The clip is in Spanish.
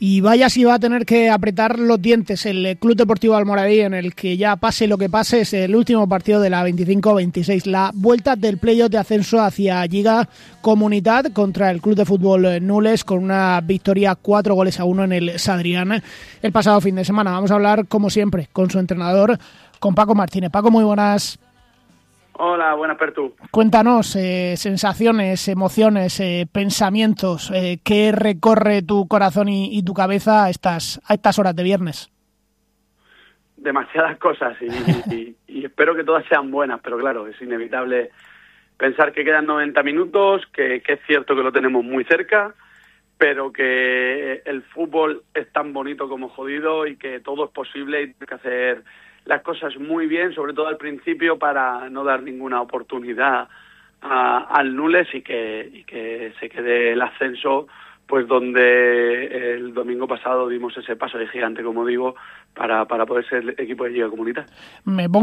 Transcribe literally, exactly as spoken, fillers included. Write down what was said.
Y vaya si va a tener que apretar los dientes el Club Deportivo Almoradí, en el que ya pase lo que pase, es el último partido de la veinticinco veintiséis, la vuelta del playoff de ascenso hacia Lliga Comunitat contra el Club de Fútbol Nules, con una victoria cuatro goles a uno en el Sadrián el pasado fin de semana. Vamos a hablar, como siempre, con su entrenador, con Paco Martínez. Paco, muy buenas. Hola, buenas, Pertu. Cuéntanos, eh, sensaciones, emociones, eh, pensamientos, eh, ¿qué recorre tu corazón y, y tu cabeza a estas, a estas horas de viernes? Demasiadas cosas y, y, y espero que todas sean buenas, pero claro, es inevitable pensar que quedan noventa minutos, que, que es cierto que lo tenemos muy cerca, pero que el fútbol es tan bonito como jodido y que todo es posible y hay que hacer las cosas muy bien, sobre todo al principio, para no dar ninguna oportunidad a, al Nules y que, y que se quede el ascenso, pues donde el domingo pasado dimos ese paso de gigante, como digo, para, para poder ser equipo de Lliga Comunitat. Me pongo